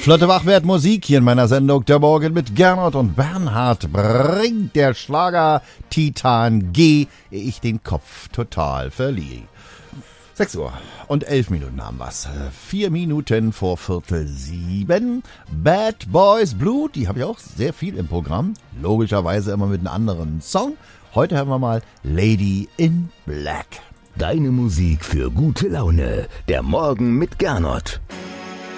Flotte Wachwertmusik hier in meiner Sendung Der Morgen mit Gernot und Bernhard bringt der Schlager Titan G, ehe ich den Kopf total verliere. 6 Uhr und 11 Minuten haben wir's. 4 Minuten vor 6:45. Bad Boys Blue, die habe ich auch sehr viel im Programm. Logischerweise immer mit einem anderen Song. Heute hören wir mal Lady in Black. Deine Musik für gute Laune. Der Morgen mit Gernot.